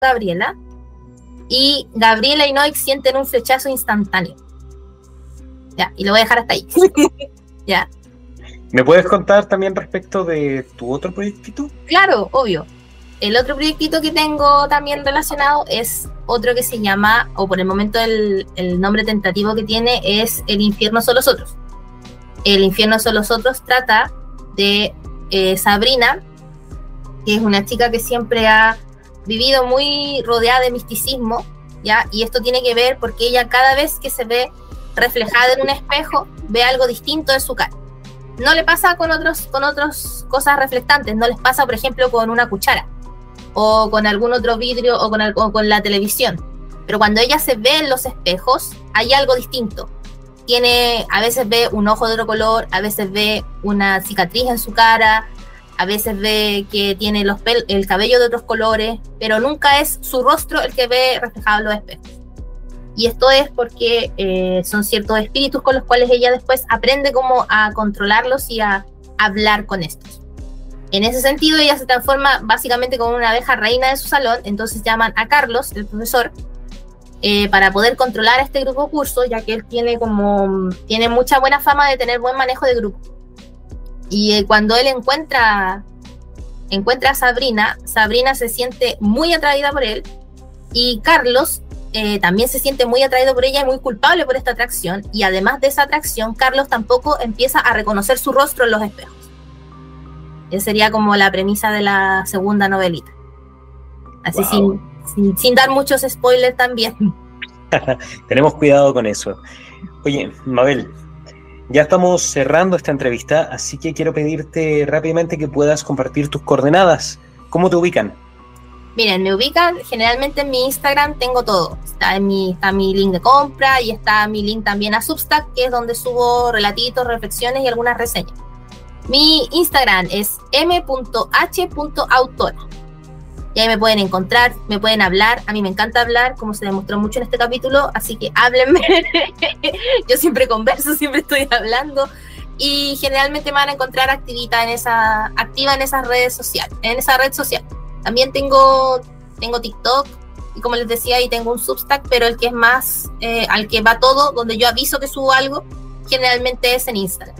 Gabriela, y Gabriela y Noix sienten un flechazo instantáneo. Ya, y lo voy a dejar hasta ahí. Ya. ¿Me puedes contar también respecto de tu otro proyectito? Claro, obvio. El otro proyectito que tengo también relacionado es otro que se llama, o por el momento el nombre tentativo que tiene es El infierno son los otros. El infierno son los otros trata de Sabrina, que es una chica que siempre ha vivido muy rodeada de misticismo, ¿ya? Y esto tiene que ver porque ella cada vez que se ve reflejada en un espejo, ve algo distinto de su cara. No le pasa con otras cosas reflectantes, no les pasa, por ejemplo, con una cuchara, o con algún otro vidrio, o con la televisión. Pero cuando ella se ve en los espejos, hay algo distinto. A veces ve un ojo de otro color, a veces ve una cicatriz en su cara, a veces ve que tiene el cabello de otros colores, pero nunca es su rostro el que ve reflejado en los espejos. Y esto es porque son ciertos espíritus con los cuales ella después aprende cómo a controlarlos y a hablar con estos. En ese sentido, ella se transforma básicamente como una abeja reina de su salón, entonces llaman a Carlos, el profesor, para poder controlar a este grupo curso, ya que él tiene mucha buena fama de tener buen manejo de grupo. Y cuando él encuentra a Sabrina se siente muy atraída por él, y Carlos también se siente muy atraído por ella y muy culpable por esta atracción, y además de esa atracción, Carlos tampoco empieza a reconocer su rostro en los espejos. Esa sería como la premisa de la segunda novelita. Así wow. sin dar muchos spoilers también. Tenemos cuidado con eso. Oye, Mabel, ya estamos cerrando esta entrevista, así que quiero pedirte rápidamente que puedas compartir tus coordenadas. ¿Cómo te ubican? Miren, me ubican generalmente en mi Instagram, tengo todo. Está mi link de compra y está mi link también a Substack, que es donde subo relatitos, reflexiones y algunas reseñas. Mi Instagram es m.h.autora. Y ahí me pueden encontrar, me pueden hablar. A mí me encanta hablar, como se demostró mucho en este capítulo, así que háblenme. Yo siempre converso, siempre estoy hablando. Y generalmente me van a encontrar activa en esas redes sociales, en esa red social. También tengo TikTok, y como les decía, ahí tengo un Substack, pero el que es más, al que va todo, donde yo aviso que subo algo, generalmente es en Instagram.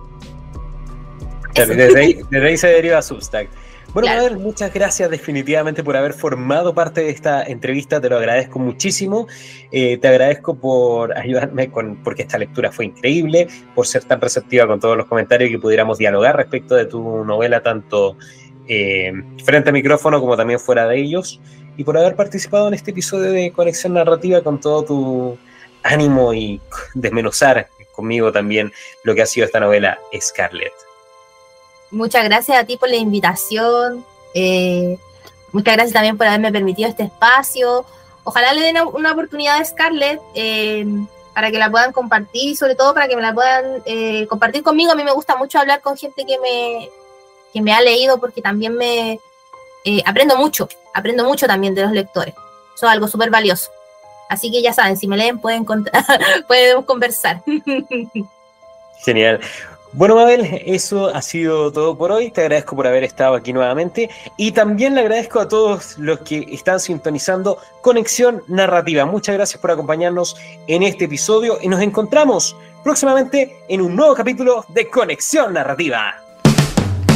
Claro, desde ahí se deriva Substack. Bueno, claro. Mabel, muchas gracias definitivamente por haber formado parte de esta entrevista, te lo agradezco muchísimo, te agradezco por ayudarme porque esta lectura fue increíble, por ser tan receptiva con todos los comentarios y que pudiéramos dialogar respecto de tu novela, tanto frente a micrófono como también fuera de ellos, y por haber participado en este episodio de Conexión Narrativa con todo tu ánimo y desmenuzar conmigo también lo que ha sido esta novela Scarlet. Muchas gracias a ti por la invitación, muchas gracias también por haberme permitido este espacio. Ojalá le den una oportunidad a Scarlet para que la puedan compartir, y sobre todo para que me la puedan compartir conmigo. A mí me gusta mucho hablar con gente que me ha leído, porque también aprendo mucho también de los lectores. Eso es algo súper valioso. Así que ya saben, si me leen podemos conversar. Genial. Bueno, Mabel, eso ha sido todo por hoy. Te agradezco por haber estado aquí nuevamente y también le agradezco a todos los que están sintonizando Conexión Narrativa. Muchas gracias por acompañarnos en este episodio y nos encontramos próximamente en un nuevo capítulo de Conexión Narrativa.